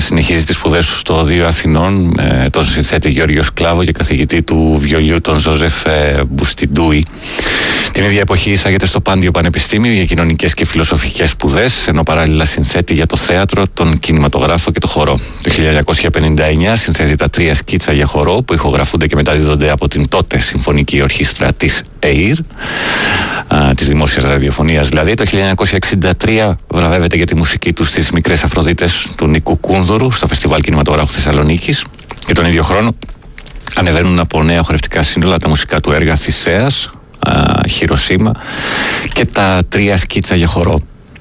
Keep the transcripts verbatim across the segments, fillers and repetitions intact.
συνεχίζει τις σπουδές του στο Οδείο Αθηνών με τον συνθέτη Γιώργιο Σκλάβο και καθηγητή του βιολιού τον Ζωζεφ Μπουστιντούι. Την ίδια εποχή εισάγεται στο Πάντιο Πανεπιστήμιο για κοινωνικές και φιλοσοφικές σπουδές, ενώ παράλληλα συνθέτει για το θέατρο, τον κινηματογράφο και το χορό. Το χίλια εννιακόσια πενήντα εννιά συνθέτει τα τρία σκίτσα για χορό που ηχογραφούνται και μεταδίδονται από την τότε Συμφωνική Ορχήστρα της ΕΙΡ, της Δημόσιας Ραδιοφωνίας δηλαδή. Το χίλια εννιακόσια εξήντα τρία βραβεύεται για τη μουσική του στις Μικρές Αφροδίτες του Νίκου Κούνδουρου στο Φεστιβάλ Κινηματογράφου Θεσσαλονίκης, και τον ίδιο χρόνο ανεβαίνουν από νέα χορευτικά σύνολα τα μουσικά του έργα Θησέας, Χειροσίμα και τα τρία σκίτσα για χορό.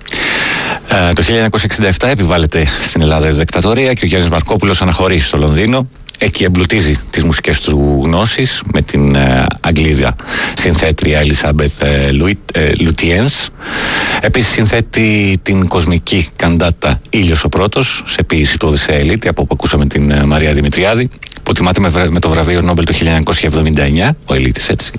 Uh, το χίλια εννιακόσια εξήντα επτά επιβάλλεται στην Ελλάδα η δικτατορία και ο Γιάννης Μαρκόπουλος αναχωρεί στο Λονδίνο. Εκεί εμπλουτίζει τις μουσικές του γνώσεις με την uh, Αγγλίδα συνθέτρια Ελισάμπεθ Λουτιένς. Επίσης συνθέτει την κοσμική καντάτα Ήλιος ο Πρώτος σε ποίηση του Οδυσσέα Ελίτη, από όπου ακούσαμε την uh, Μαρία Δημητριάδη, που τιμάται με, με το βραβείο Νόμπελ το χίλια εννιακόσια εβδομήντα εννιά, ο Ελίτης έτσι.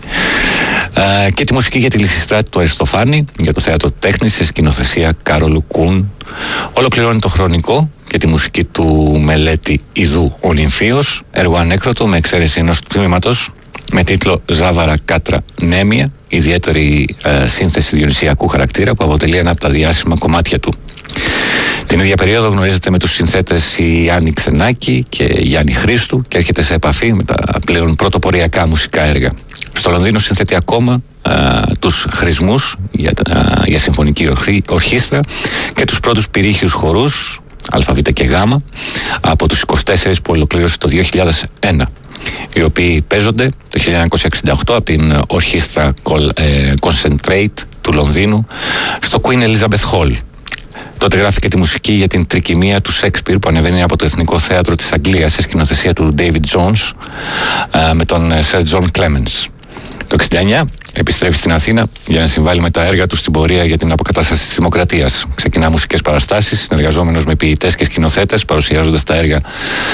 Uh, και τη μουσική για τη Λυσιστράτη του Αριστοφάνη, για το θέατρο τέχνης σε σκηνοθεσία Κάρολου Κούν. Ολοκληρώνει το χρονικό και τη μουσική του μελέτη Ιδού ο Νυμφίος, έργο ανέκδοτο με εξαίρεση ενός τμήματος με τίτλο Ζάβαρα Κάτρα Νέμια, ιδιαίτερη uh, σύνθεση διονυσιακού χαρακτήρα που αποτελεί ένα από τα διάσημα κομμάτια του. Την ίδια περίοδο γνωρίζεται με τους συνθέτες Γιάννη Ξενάκη και Γιάννη Χρήστου και έρχεται σε επαφή με τα πλέον πρωτοποριακά μουσικά έργα. Στο Λονδίνο συνθέτει ακόμα α, τους χρησμούς για, α, για συμφωνική ορχή, ορχήστρα και τους πρώτους πυρήχιους χορούς Α, Β και Γ από τους είκοσι τέσσερις που ολοκλήρωσε το δύο χιλιάδες ένα, οι οποίοι παίζονται το χίλια εννιακόσια εξήντα οκτώ από την ορχήστρα ε, Concentrate του Λονδίνου στο Queen Elizabeth Hall. Τότε γράφει και τη μουσική για την τρικυμία του Σέξπιρ που ανεβαίνει από το Εθνικό Θέατρο της Αγγλίας σε σκηνοθεσία του David Jones με τον Sir John Clemens. Το εξήντα εννιά επιστρέφει στην Αθήνα για να συμβάλλει με τα έργα του στην πορεία για την αποκατάσταση της δημοκρατίας. Ξεκινά μουσικές παραστάσεις, συνεργαζόμενος με ποιητές και σκηνοθέτες, παρουσιάζοντας τα έργα,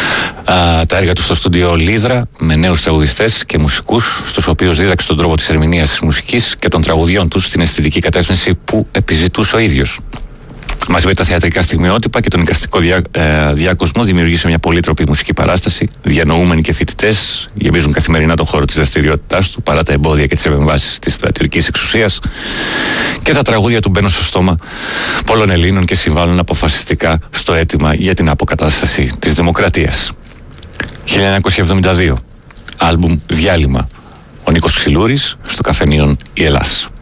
α, τα έργα του στο στούντιο Λίδρα με νέους τραγουδιστές και μουσικούς, στους οποίους δίδαξε τον τρόπο της ερμηνείας της μουσικής και των τραγουδιών τους στην αισθητική κατεύθυνση που επιζητούσε ο ίδιος. Μαζί με τα θεατρικά στιγμιότυπα και τον εικαστικό διά, ε, διάκοσμο δημιουργήσε μια πολύτροπη μουσική παράσταση. Διανοούμενοι και φοιτητές γεμίζουν καθημερινά τον χώρο της δραστηριότητάς του παρά τα εμπόδια και τις επεμβάσεις της στρατιωτικής εξουσίας, και τα τραγούδια του μπαίνουν στο στόμα πολλών Ελλήνων και συμβάλλουν αποφασιστικά στο αίτημα για την αποκατάσταση της δημοκρατίας. χίλια εννιακόσια εβδομήντα δύο, άλμπουμ Διάλειμμα, ο Νίκος Ξυλούρης στο Καφενείο η Ελλάς.